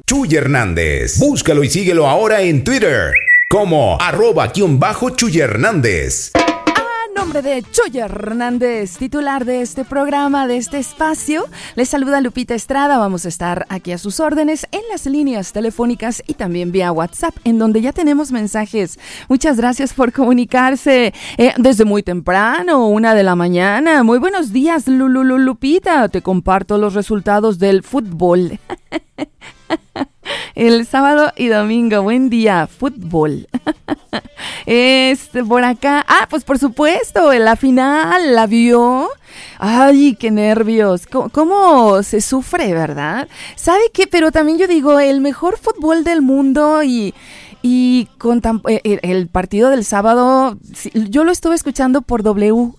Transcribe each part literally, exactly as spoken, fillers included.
Chuy Hernández. Búscalo y síguelo ahora en Twitter como arroba guión bajo Chuy Hernández. Nombre de Chuy Hernández, titular de este programa, de este espacio. Les saluda Lupita Estrada. Vamos a estar aquí a sus órdenes en las líneas telefónicas y también vía WhatsApp, en donde ya tenemos mensajes. Muchas gracias por comunicarse eh, desde muy temprano, una de la mañana. Muy buenos días, Lulu Lupita. Te comparto los resultados del fútbol. El sábado y domingo, buen día, fútbol. Este, por acá, ah, pues por supuesto, en la final, ¿la vio? Ay, qué nervios, ¿Cómo, cómo se sufre, verdad? ¿Sabe qué? Pero también yo digo, el mejor fútbol del mundo y... Y con tan, el, el partido del sábado, yo lo estuve escuchando por W.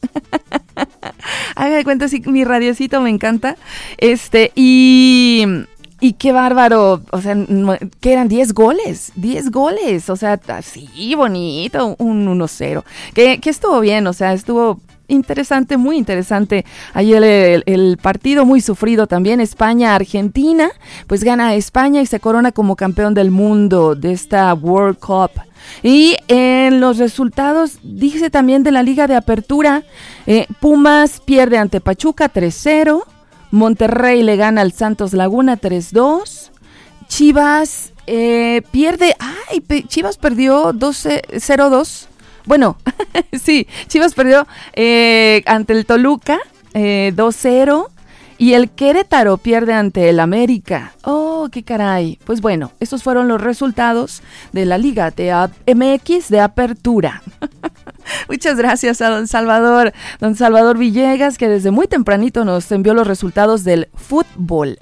Haga de cuenta, sí, mi radiocito me encanta. Este, y... Y qué bárbaro, o sea, que eran diez goles, diez goles, o sea, así bonito, un uno cero, que, que estuvo bien, o sea, estuvo interesante, muy interesante. Ayer el, el partido muy sufrido también, España-Argentina, pues gana España y se corona como campeón del mundo de esta World Cup. Y en los resultados, dice también de la Liga de Apertura, eh, Pumas pierde ante Pachuca tres cero, Monterrey le gana al Santos Laguna tres dos. Chivas eh, pierde... ¡Ay! Chivas perdió cero dos. Bueno, sí, Chivas perdió eh, ante el Toluca eh, dos cero. Y el Querétaro pierde ante el América. ¡Oh, qué caray! Pues bueno, estos fueron los resultados de la Liga de M X de Apertura. Muchas gracias a don Salvador, don Salvador Villegas, que desde muy tempranito nos envió los resultados del fútbol.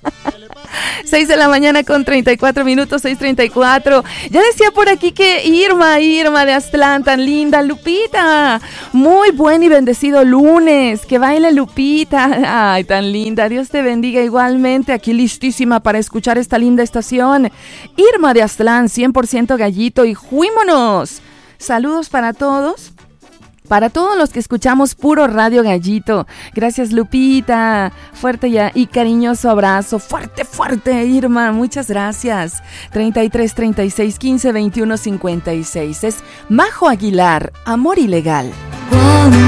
seis de la mañana con treinta y cuatro minutos, seis treinta y cuatro. Ya decía por aquí que Irma, Irma de Aztlán, tan linda, Lupita. Muy buen y bendecido lunes, que baile Lupita. Ay, tan linda, Dios te bendiga igualmente, aquí listísima para escuchar esta linda estación. Irma de Aztlán, cien por ciento gallito y ¡juímonos! Saludos para todos. Para todos los que escuchamos puro Radio Gallito. Gracias, Lupita. Fuerte y, y cariñoso abrazo. Fuerte, fuerte, Irma. Muchas gracias. treinta y tres, treinta y seis, quince, veintiuno, cincuenta y seis. Es Majo Aguilar, Amor Ilegal.